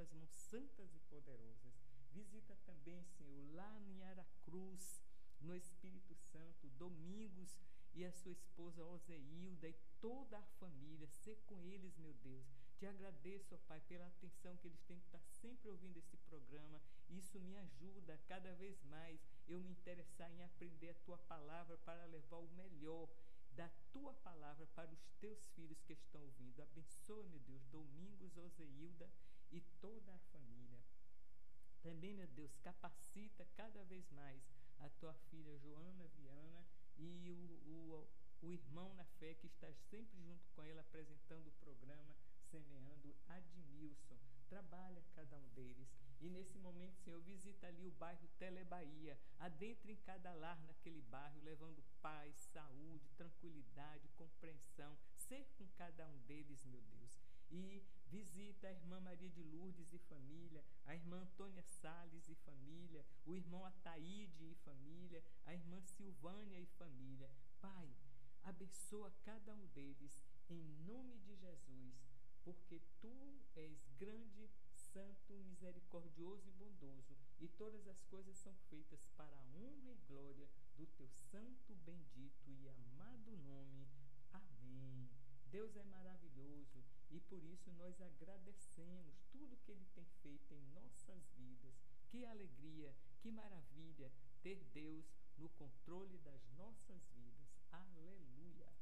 tuas mãos santas e poderosas. Visita também, Senhor, lá em Aracruz, no Espírito Santo, Domingos e a sua esposa Ozeilda e toda a família. Sê com eles, meu Deus. Te agradeço, ó Pai, pela atenção que eles têm que estar sempre ouvindo esse programa. Isso me ajuda cada vez mais eu me interessar em aprender a tua palavra para levar o melhor da tua palavra para os teus filhos que estão ouvindo. Abençoa, meu Deus, Domingos, Ozeilda e toda a família. Também, meu Deus, capacita cada vez mais a tua filha Joana Viana e o irmão na fé que está sempre junto com ela apresentando o programa Semeando, Admilson. Trabalha cada um deles. E nesse momento, Senhor, visita ali o bairro Telebahia. Adentra em cada lar naquele bairro, levando paz, saúde, tranquilidade, compreensão. Ser com cada um deles, meu Deus. E visita a irmã Maria de Lourdes e família, a irmã Antônia Salles e família, o irmão Ataíde e família, a irmã Silvânia e família. Pai, abençoa cada um deles em nome de Jesus, porque tu és grande, santo, misericordioso e bondoso, e todas as coisas são feitas para a honra e glória do teu santo, bendito e amado nome. Amém. Deus é maravilhoso e por isso nós agradecemos tudo que Ele tem feito em nossas vidas. Que alegria, que maravilha ter Deus no controle das nossas vidas. Aleluia.